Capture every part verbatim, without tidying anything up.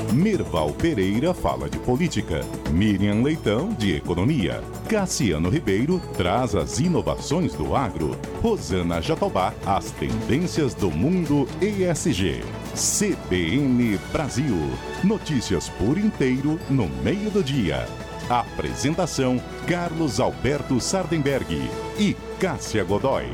Merval Pereira fala de política, Miriam Leitão de economia, Cassiano Ribeiro traz as inovações do agro, Rosana Jatobá as tendências do mundo E S G. C B N Brasil, notícias por inteiro no meio do dia. Apresentação Carlos Alberto Sardenberg e Cássia Godoy.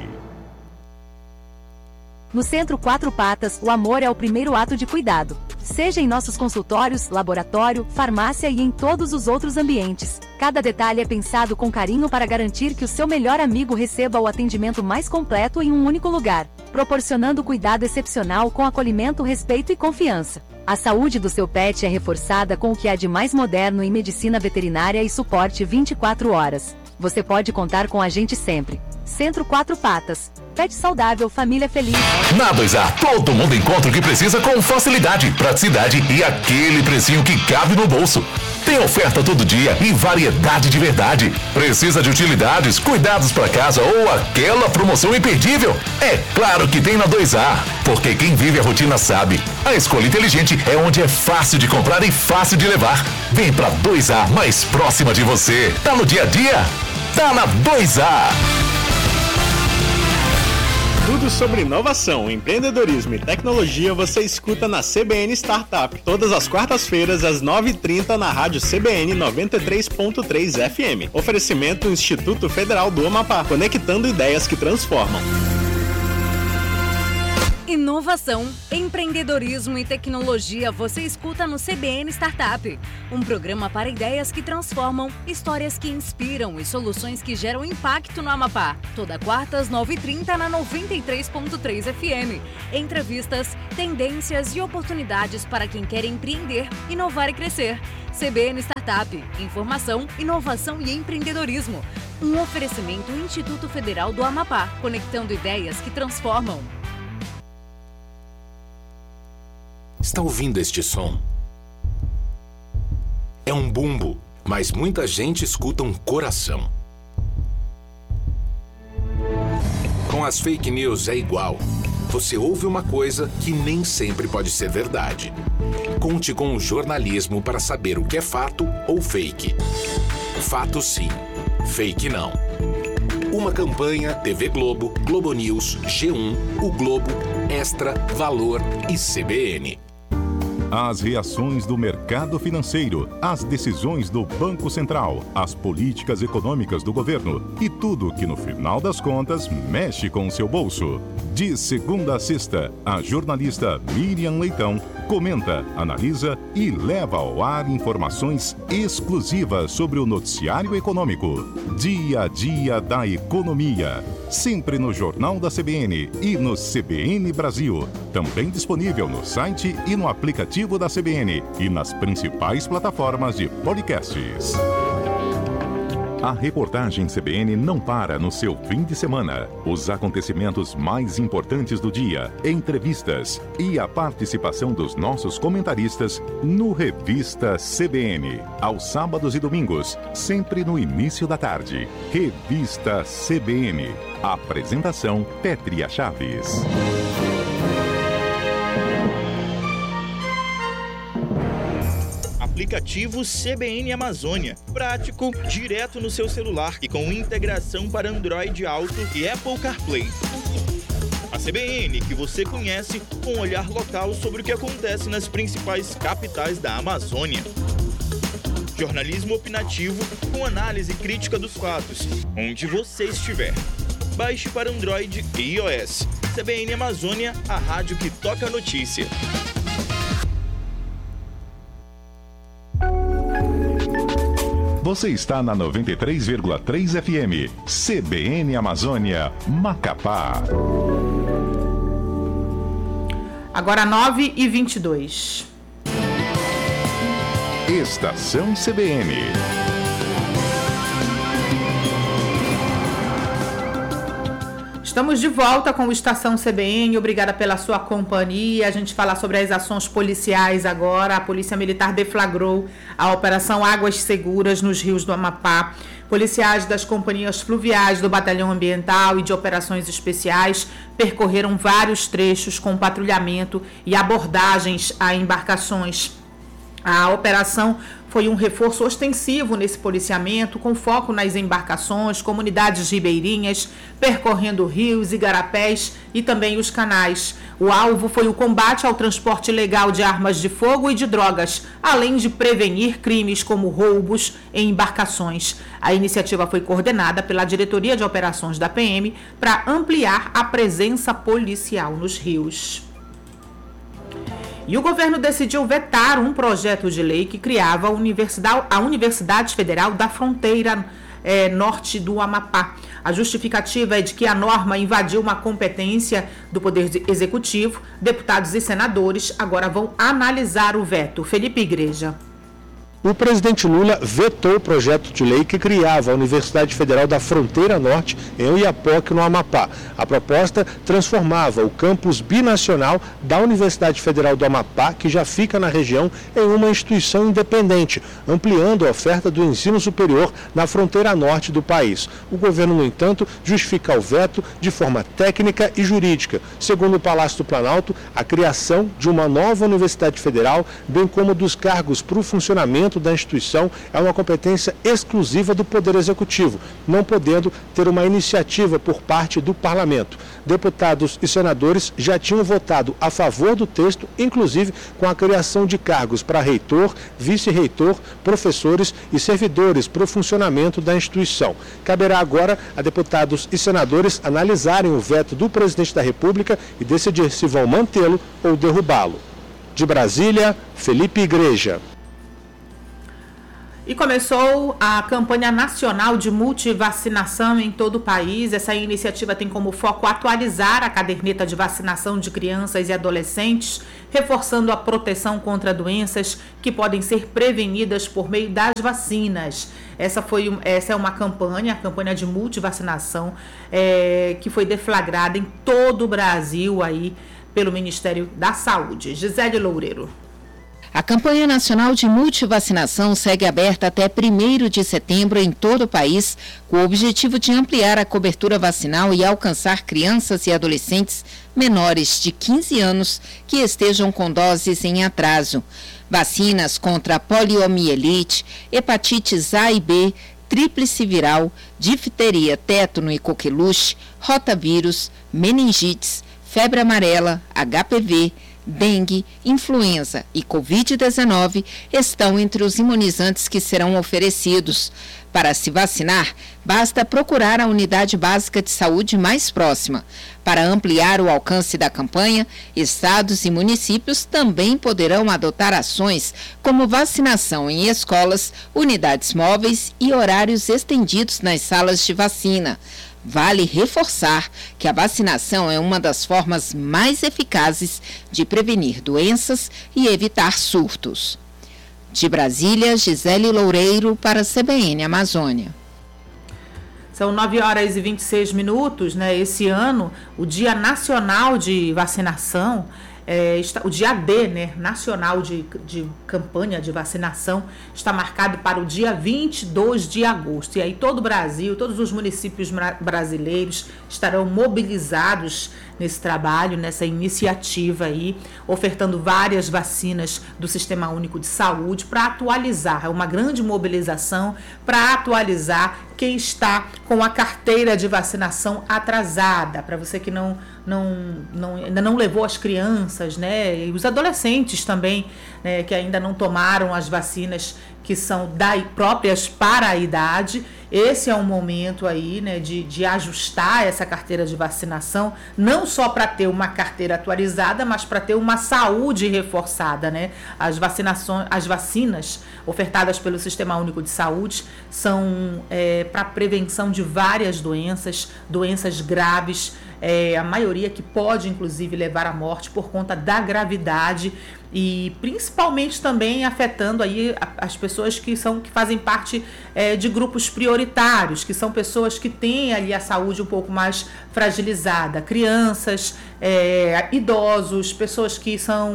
No Centro Quatro Patas, o amor é o primeiro ato de cuidado. Seja em nossos consultórios, laboratório, farmácia e em todos os outros ambientes. Cada detalhe é pensado com carinho para garantir que o seu melhor amigo receba o atendimento mais completo em um único lugar, proporcionando cuidado excepcional com acolhimento, respeito e confiança. A saúde do seu pet é reforçada com o que há de mais moderno em medicina veterinária e suporte vinte e quatro horas. Você pode contar com a gente sempre. Centro Quatro Patas. Pet saudável, família feliz. Na dois A, todo mundo encontra o que precisa com facilidade, praticidade e aquele precinho que cabe no bolso. Tem oferta todo dia e variedade de verdade. Precisa de utilidades, cuidados para casa ou aquela promoção imperdível? É claro que tem na dois A, porque quem vive a rotina sabe. A escolha inteligente é onde é fácil de comprar e fácil de levar. Vem pra dois A, mais próxima de você. Tá no dia a dia? Tá na dois A. Tudo sobre inovação, empreendedorismo e tecnologia você escuta na C B N Startup. Todas as quartas-feiras, às nove e trinta, na rádio C B N noventa e três ponto três F M. Oferecimento Instituto Federal do Amapá, conectando ideias que transformam. Inovação, empreendedorismo e tecnologia você escuta no C B N Startup. Um programa para ideias que transformam, histórias que inspiram e soluções que geram impacto no Amapá. Toda quarta às nove e trinta na noventa e três ponto três F M. Entrevistas, tendências e oportunidades para quem quer empreender, inovar e crescer. C B N Startup, informação, inovação e empreendedorismo. Um oferecimento Instituto Federal do Amapá, conectando ideias que transformam. Está ouvindo este som? É um bumbo, mas muita gente escuta um coração. Com as fake news é igual. Você ouve uma coisa que nem sempre pode ser verdade. Conte com o jornalismo para saber o que é fato ou fake. Fato sim, fake não. Uma campanha T V Globo, Globo News, G um, O Globo, Extra, Valor e C B N. As reações do mercado financeiro, as decisões do Banco Central, as políticas econômicas do governo e tudo que no final das contas mexe com o seu bolso. De segunda a sexta, a jornalista Miriam Leitão comenta, analisa e leva ao ar informações exclusivas sobre o noticiário econômico. Dia a dia da economia. Sempre no Jornal da C B N e no C B N Brasil. Também disponível no site e no aplicativo da C B N e nas principais plataformas de podcasts. A reportagem C B N não para no seu fim de semana. Os acontecimentos mais importantes do dia, entrevistas e a participação dos nossos comentaristas no Revista C B N. Aos sábados e domingos, sempre no início da tarde. Revista C B N. Apresentação Pétria Chaves. Aplicativo C B N Amazônia. Prático, direto no seu celular e com integração para Android Auto e Apple CarPlay. A C B N que você conhece com um olhar local sobre o que acontece nas principais capitais da Amazônia. Jornalismo opinativo com análise crítica dos fatos, onde você estiver. Baixe para Android e iOS. C B N Amazônia, a rádio que toca a notícia. Você está na noventa e três vírgula três F M, C B N Amazônia, Macapá. Agora nove e vinte e dois. Estação C B N. Estamos de volta com o Estação C B N, obrigada pela sua companhia. A gente fala sobre as ações policiais agora. A Polícia Militar deflagrou a Operação Águas Seguras nos rios do Amapá. Policiais das companhias fluviais do Batalhão Ambiental e de Operações Especiais percorreram vários trechos com patrulhamento e abordagens a embarcações A operação foi um reforço ostensivo nesse policiamento, com foco nas embarcações, comunidades ribeirinhas, percorrendo rios, igarapés e também os canais. O alvo foi o combate ao transporte ilegal de armas de fogo e de drogas, além de prevenir crimes como roubos em embarcações. A iniciativa foi coordenada pela Diretoria de Operações da P M para ampliar a presença policial nos rios. E o governo decidiu vetar um projeto de lei que criava a Universidade, a Universidade Federal da Fronteira é, Norte do Amapá. A justificativa é de que a norma invadiu uma competência do Poder Executivo. Deputados e senadores agora vão analisar o veto. Felipe Igreja. O presidente Lula vetou o projeto de lei que criava a Universidade Federal da Fronteira Norte em Oiapoque, no Amapá. A proposta transformava o campus binacional da Universidade Federal do Amapá, que já fica na região, em uma instituição independente, ampliando a oferta do ensino superior na fronteira norte do país. O governo, no entanto, justifica o veto de forma técnica e jurídica. Segundo o Palácio do Planalto, a criação de uma nova Universidade Federal, bem como dos cargos para o funcionamento da instituição, é uma competência exclusiva do Poder Executivo, não podendo ter uma iniciativa por parte do Parlamento. Deputados e senadores já tinham votado a favor do texto, inclusive com a criação de cargos para reitor, vice-reitor, professores e servidores para o funcionamento da instituição. Caberá agora a deputados e senadores analisarem o veto do presidente da República e decidir se vão mantê-lo ou derrubá-lo. De Brasília, Felipe Igreja. E começou a campanha nacional de multivacinação em todo o país. Essa iniciativa tem como foco atualizar a caderneta de vacinação de crianças e adolescentes, reforçando a proteção contra doenças que podem ser prevenidas por meio das vacinas. Essa, foi, essa é uma campanha, a campanha de multivacinação, é, que foi deflagrada em todo o Brasil aí pelo Ministério da Saúde. Gisele Loureiro. A campanha nacional de multivacinação segue aberta até primeiro de setembro em todo o país, com o objetivo de ampliar a cobertura vacinal e alcançar crianças e adolescentes menores de quinze anos que estejam com doses em atraso. Vacinas contra poliomielite, hepatites A e B, tríplice viral, difteria, tétano e coqueluche, rotavírus, meningites, febre amarela, H P V, dengue, influenza e covid dezenove estão entre os imunizantes que serão oferecidos. Para se vacinar, basta procurar a unidade básica de saúde mais próxima. Para ampliar o alcance da campanha, estados e municípios também poderão adotar ações como vacinação em escolas, unidades móveis e horários estendidos nas salas de vacina. Vale reforçar que a vacinação é uma das formas mais eficazes de prevenir doenças e evitar surtos. De Brasília, Gisele Loureiro para a C B N Amazônia. São nove horas e vinte e seis minutos, né? Esse ano, o Dia Nacional de Vacinação, é, está, o dia D, né, nacional de, de campanha de vacinação, está marcado para o dia vinte e dois de agosto. E aí todo o Brasil, todos os municípios brasileiros estarão mobilizados nesse trabalho, nessa iniciativa aí, ofertando várias vacinas do Sistema Único de Saúde para atualizar. É uma grande mobilização para atualizar quem está com a carteira de vacinação atrasada, para você que não, não, não, ainda não levou as crianças, né, e os adolescentes também, né, que ainda não tomaram as vacinas que são da, próprias para a idade. Esse é um momento aí, né, de, de ajustar essa carteira de vacinação, não só para ter uma carteira atualizada, mas para ter uma saúde reforçada, né? As vacinações, as vacinas ofertadas pelo Sistema Único de Saúde são é, para prevenção de várias doenças, doenças graves, é, a maioria que pode inclusive levar à morte por conta da gravidade, e principalmente também afetando aí as pessoas que são que fazem parte é, de grupos prioritários, que são pessoas que têm ali a saúde um pouco mais fragilizada, crianças, é, idosos, pessoas que são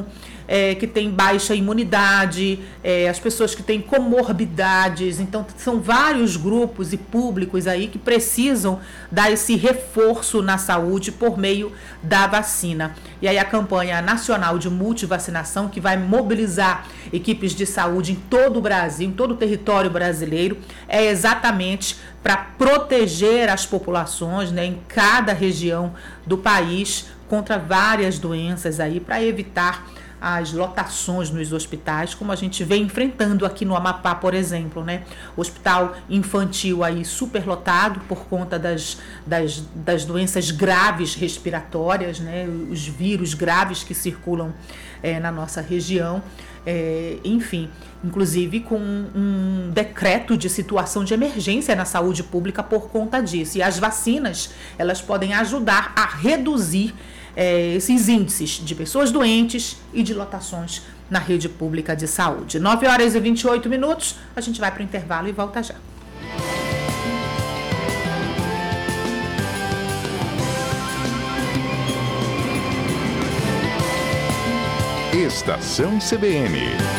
é, que têm baixa imunidade, é, as pessoas que têm comorbidades. Então, são vários grupos e públicos aí que precisam dar esse reforço na saúde por meio da vacina. E aí a campanha nacional de multivacinação, que vai mobilizar equipes de saúde em todo o Brasil, em todo o território brasileiro, é exatamente para proteger as populações, né, em cada região do país contra várias doenças aí, para evitar as lotações nos hospitais, como a gente vem enfrentando aqui no Amapá, por exemplo, né? Hospital infantil aí superlotado por conta das, das, das doenças graves respiratórias, né? Os vírus graves que circulam é, na nossa região. É, enfim, inclusive com um decreto de situação de emergência na saúde pública por conta disso. E as vacinas, elas podem ajudar a reduzir é, esses índices de pessoas doentes e de lotações na rede pública de saúde. nove horas e vinte e oito minutos, a gente vai para o intervalo e volta já. Estação C B N.